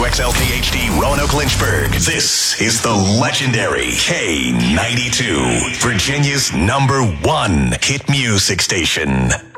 WXLK-HD Roanoke Lynchburg. This is the legendary K92, Virginia's #1 hit music station.